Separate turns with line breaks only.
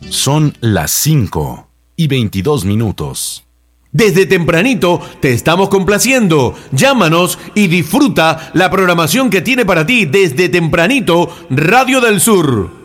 Son las 5:22.
Desde tempranito te estamos complaciendo. Llámanos y disfruta la programación que tiene para ti desde tempranito Radio del Sur.